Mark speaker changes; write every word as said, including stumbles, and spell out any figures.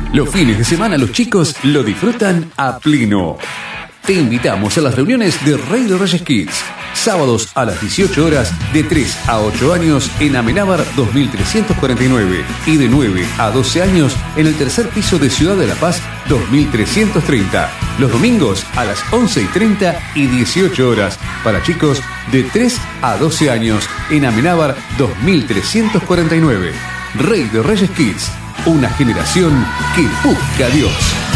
Speaker 1: Los fines de semana los chicos lo disfrutan a pleno. Te invitamos a las reuniones de Rey de Reyes Kids. Sábados a las dieciocho horas, de tres a ocho años en Amenábar dos mil trescientos cuarenta y nueve y de nueve a doce años en el tercer piso de Ciudad de La Paz dos mil trescientos treinta. Los domingos a las once y treinta y dieciocho horas para chicos de tres a doce años en Amenábar dos mil trescientos cuarenta y nueve. Rey de Reyes Kids, una generación que busca a Dios.